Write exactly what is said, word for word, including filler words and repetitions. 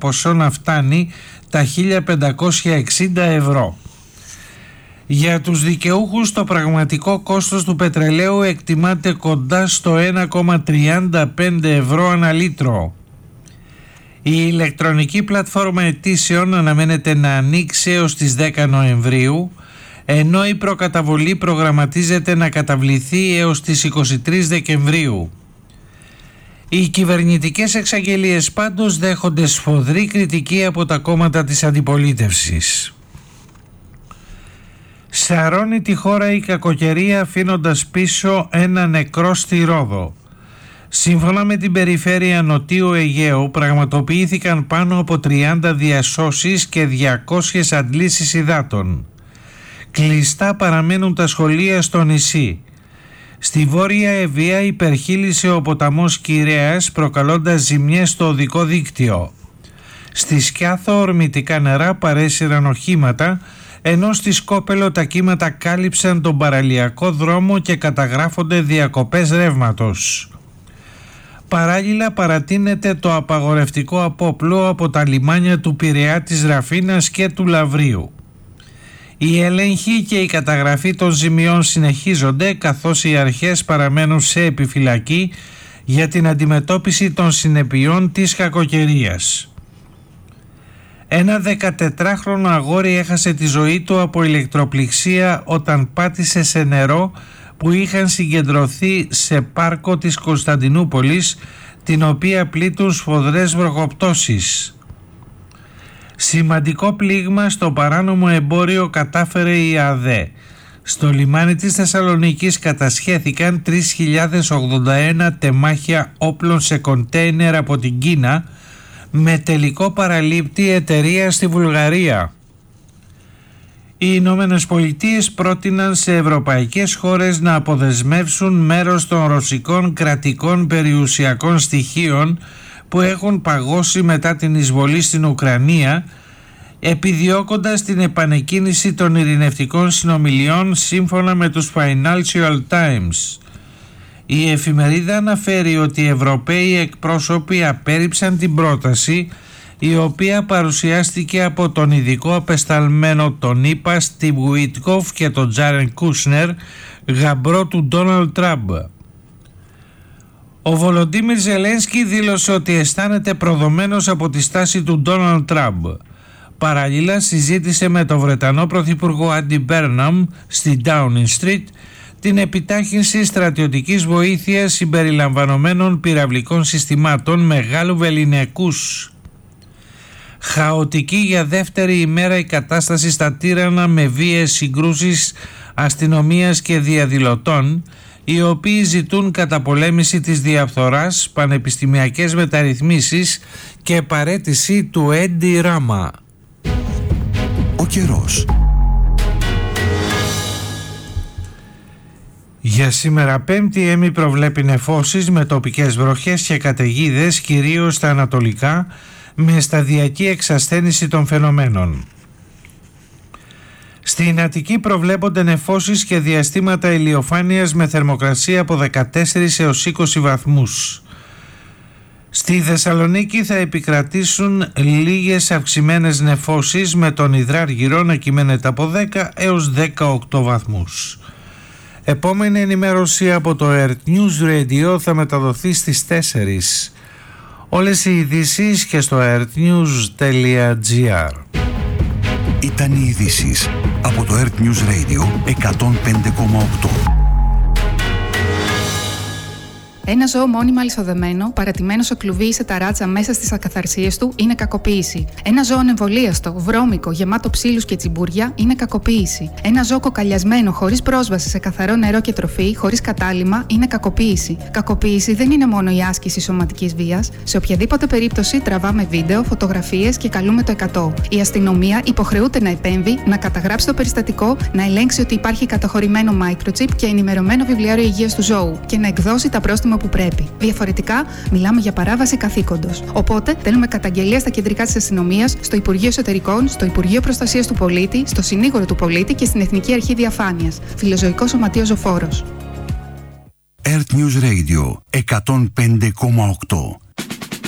ποσό να φτάνει τα χίλια πεντακόσια εξήντα ευρώ. Για τους δικαιούχους το πραγματικό κόστος του πετρελαίου εκτιμάται κοντά στο ένα κόμμα τριάντα πέντε ευρώ ανά λίτρο. Η ηλεκτρονική πλατφόρμα αιτήσεων αναμένεται να ανοίξει έως τις δέκα Νοεμβρίου, ενώ η προκαταβολή προγραμματίζεται να καταβληθεί έως τις είκοσι τρεις Δεκεμβρίου. Οι κυβερνητικές εξαγγελίες πάντως δέχονται σφοδρή κριτική από τα κόμματα της αντιπολίτευσης. Σαρώνει τη χώρα η κακοκαιρία αφήνοντας πίσω ένα νεκρό στη Ρόδο. Σύμφωνα με την περιφέρεια Νοτίου Αιγαίου πραγματοποιήθηκαν πάνω από τριάντα διασώσεις και διακόσιες αντλήσεις υδάτων. Κλειστά παραμένουν τα σχολεία στο νησί. Στη Βόρεια Ευβοία υπερχείλισε ο ποταμός Κυρέας προκαλώντας ζημιές στο οδικό δίκτυο. Στη Σκιάθο ορμητικά νερά παρέσυραν οχήματα, ενώ στη Σκόπελο τα κύματα κάλυψαν τον παραλιακό δρόμο και καταγράφονται διακοπές ρεύματος. Παράλληλα παρατείνεται το απαγορευτικό απόπλο από τα λιμάνια του Πειραιά, της Ραφίνας και του Λαβρίου. Οι έλεγχοι και η καταγραφή των ζημιών συνεχίζονται, καθώς οι αρχές παραμένουν σε επιφυλακή για την αντιμετώπιση των συνεπειών της κακοκαιρίας. Ένα δεκατετράχρονο αγόρι έχασε τη ζωή του από ηλεκτροπληξία όταν πάτησε σε νερό που είχαν συγκεντρωθεί σε πάρκο της Κωνσταντινούπολης, την οποία πλήττουν σφοδρές βροχοπτώσεις. Σημαντικό πλήγμα στο παράνομο εμπόριο κατάφερε η ΑΔΕ. Στο λιμάνι της Θεσσαλονίκης κατασχέθηκαν τρεις χιλιάδες ογδόντα ένα τεμάχια όπλων σε κοντέινερ από την Κίνα, με τελικό παραλήπτη εταιρεία στη Βουλγαρία. Οι Ηνωμένες Πολιτείες πρότειναν σε ευρωπαϊκές χώρες να αποδεσμεύσουν μέρος των ρωσικών κρατικών περιουσιακών στοιχείων που έχουν παγώσει μετά την εισβολή στην Ουκρανία, επιδιώκοντας την επανεκκίνηση των ειρηνευτικών συνομιλιών σύμφωνα με τους Financial Times. Η εφημερίδα αναφέρει ότι οι Ευρωπαίοι εκπρόσωποι απέρριψαν την πρόταση, η οποία παρουσιάστηκε από τον ειδικό απεσταλμένο τον ΗΠΑ Στιβ Γουίτκοφ και τον Τζάρεν Κούσνερ, γαμπρό του Ντόναλντ Τραμπ. Ο Βολοντίμιρ Ζελένσκι δήλωσε ότι αισθάνεται προδομένος από τη στάση του Ντόναλντ Τραμπ. Παράλληλα συζήτησε με τον Βρετανό Πρωθυπουργό Άντι Μπέρναμ στη Downing Street την επιτάχυνση στρατιωτικής βοήθειας συμπεριλαμβανομένων πυραυλικών συστημάτων μεγάλου βεληνικούς. Χαοτική για δεύτερη ημέρα η κατάσταση στα Τύρανα, με βίαιες συγκρούσεις αστυνομίας και διαδηλωτών, οι οποίοι ζητούν καταπολέμηση της διαφθοράς, πανεπιστημιακές μεταρρυθμίσεις και παραίτηση του Έντι Ράμα. Ο καιρός. Για σήμερα Πέμπτη έμι προβλέπει νεφώσεις με τοπικές βροχές και καταιγίδες, κυρίως στα ανατολικά, με σταδιακή εξασθένιση των φαινομένων. Στην Αττική προβλέπονται νεφώσεις και διαστήματα ηλιοφάνειας με θερμοκρασία από δεκατέσσερις έως είκοσι βαθμούς. Στη Θεσσαλονίκη θα επικρατήσουν λίγες αυξημένες νεφώσεις, με τον υδράργυρο να κυμαίνεται από δέκα έως δεκαοκτώ βαθμούς. Επόμενη ενημέρωση από το Earth News Radio θα μεταδοθεί στις τέσσερις. Όλες οι ειδήσεις και στο earthnews.gr. Ήταν οι ειδήσεις από το Earth News Radio εκατόν πέντε κόμμα οκτώ. Ένα ζώο μόνιμα αλυσοδεμένο, παρατημένο σε κλουβί ή σε ταράτσα μέσα στις ακαθαρσίες του, είναι κακοποίηση. Ένα ζώο ανεμβολίαστο, βρώμικο, γεμάτο ψήλους και τσιμπούρια, είναι κακοποίηση. Ένα ζώο κοκαλιασμένο, χωρίς πρόσβαση σε καθαρό νερό και τροφή, χωρίς κατάλυμμα, είναι κακοποίηση. Κακοποίηση δεν είναι μόνο η άσκηση σωματικής βίας. Σε οποιαδήποτε περίπτωση τραβάμε βίντεο, φωτογραφίες και καλούμε το εκατό. Η αστυνομία υποχρεούται να επέμβει, να καταγράψει το περιστατικό, να ελέγξει ότι υπάρχει καταχωρημένο microchip και ενημερωμένο βιβλιάριο υγείας του ζώου και να εκδώσει τα πρόστιμα που πρέπει. Διαφορετικά, μιλάμε για παράβαση καθήκοντος. Οπότε, θέλουμε καταγγελία στα κεντρικά της αστυνομίας, στο Υπουργείο Εσωτερικών, στο Υπουργείο Προστασίας του Πολίτη, στο Συνήγορο του Πολίτη και στην Εθνική Αρχή Διαφάνειας. Φιλοζωικό Σωματείο Ζωφόρος. Earth News Radio εκατόν πέντε κόμμα οκτώ.